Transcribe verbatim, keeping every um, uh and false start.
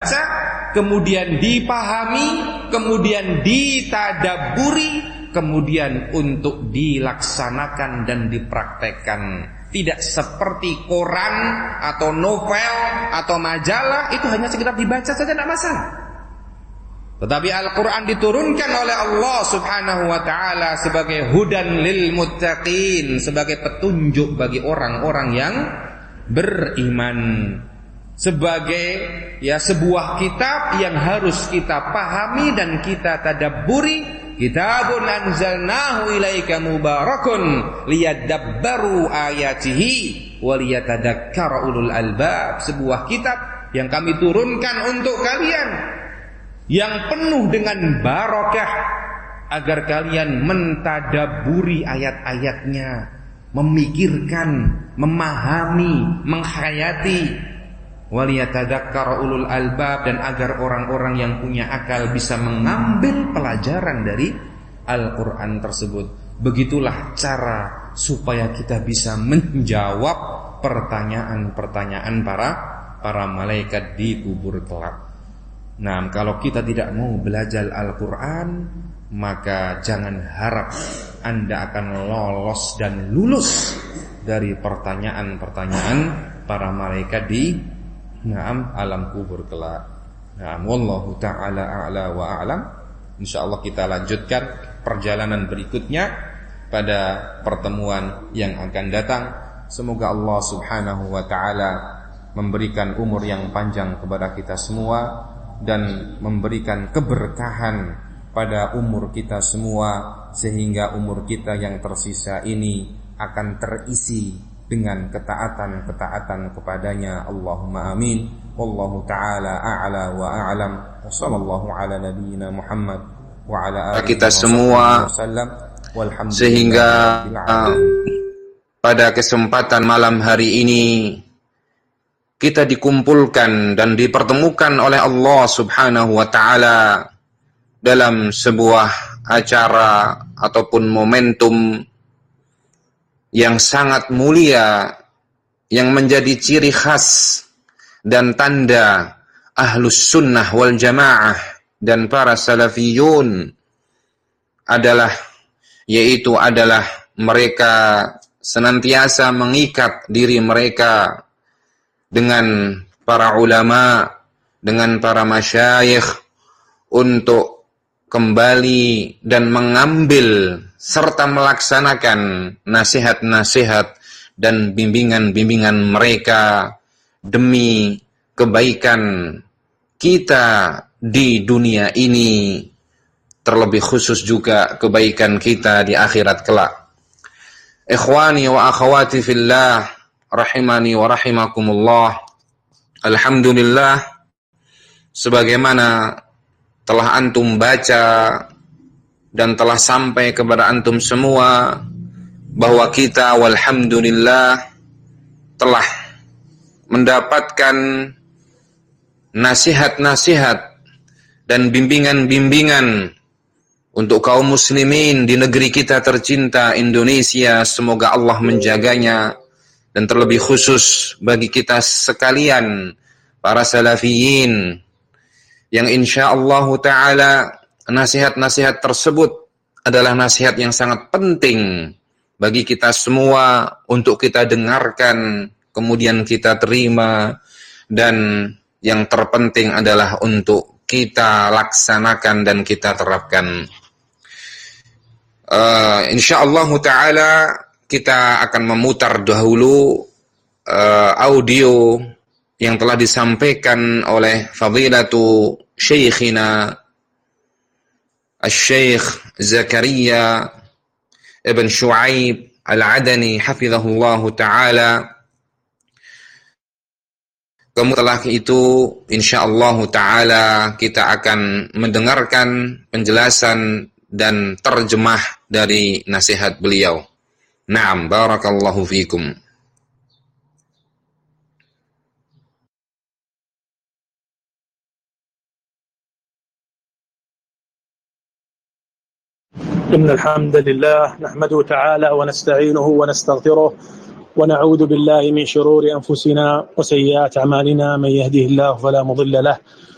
dibaca, kemudian dipahami, kemudian ditadabburi, kemudian untuk dilaksanakan dan dipraktekkan. Tidak seperti koran atau novel atau majalah, itu hanya sekedar dibaca saja tidak masalah. Tetapi Al-Quran diturunkan oleh Allah subhanahu wa ta'ala sebagai hudan lil muttaqin, sebagai petunjuk bagi orang-orang yang beriman, sebagai ya sebuah kitab yang harus kita pahami dan kita tadabburi. Kitabun anzalnahu ilaika mubarakun liyadabbaru ayatihi waliyatadakkara ulul albab. Sebuah kitab yang kami turunkan untuk kalian, yang penuh dengan barakah, agar kalian mentadabburi ayat-ayatnya, memikirkan, memahami, menghayati. Waliyatadakkara ulul albab, dan agar orang-orang yang punya akal bisa mengambil pelajaran dari Al-Quran tersebut. Begitulah cara supaya kita bisa menjawab pertanyaan-pertanyaan para para malaikat di kubur kelak. Nah, kalau kita tidak mau belajar Al-Quran, maka jangan harap Anda akan lolos dan lulus dari pertanyaan-pertanyaan para malaikat di Naam alam kubur kelak. Naam, wallahu ta'ala a'la wa a'lam. Insyaallah kita lanjutkan perjalanan berikutnya pada pertemuan yang akan datang. Semoga Allah subhanahu wa ta'ala memberikan umur yang panjang kepada kita semua dan memberikan keberkahan pada umur kita semua, sehingga umur kita yang tersisa ini akan terisi dengan ketaatan-ketaatan kepadanya. Allahumma amin. Wallahu ta'ala a'la wa a'lam. Wassallallahu ala nabiyyina Muhammad wa ala alihi kita semua, sehingga pada kesempatan malam hari ini kita dikumpulkan dan dipertemukan oleh Allah subhanahu wa ta'ala dalam sebuah acara ataupun momentum yang sangat mulia, yang menjadi ciri khas dan tanda ahlus sunnah wal jamaah dan para salafiyun adalah, yaitu adalah mereka senantiasa mengikat diri mereka dengan para ulama, dengan para masyayikh untuk kembali dan mengambil serta melaksanakan nasihat-nasihat dan bimbingan-bimbingan mereka demi kebaikan kita di dunia ini, terlebih khusus juga kebaikan kita di akhirat kelak. Ikhwani wa akhwati fillah, rahimani wa rahimakumullah. Alhamdulillah, sebagaimana telah antum baca dan telah sampai kepada antum semua bahwa kita walhamdulillah telah mendapatkan nasihat-nasihat dan bimbingan-bimbingan untuk kaum muslimin di negeri kita tercinta Indonesia. Semoga Allah menjaganya, dan terlebih khusus bagi kita sekalian para salafiyin yang insyaallah ta'ala nasihat-nasihat tersebut adalah nasihat yang sangat penting bagi kita semua untuk kita dengarkan, kemudian kita terima, dan yang terpenting adalah untuk kita laksanakan dan kita terapkan. Uh, insyaallah ta'ala kita akan memutar dahulu uh, audio yang telah disampaikan oleh Fadilatu Syekhina Al-Syekh Zakaria Ibn Shu'aib Al-Adani hafizahullahu ta'ala. Kemudian setelah itu insyaallah ta'ala kita akan mendengarkan penjelasan dan terjemah dari nasihat beliau. Naam, barakallahu fikum. إن الحمد لله نحمده تعالى ونستعينه ونستغفره ونعوذ بالله من شرور أنفسنا وسيئات أعمالنا. من يهده الله فلا مضل له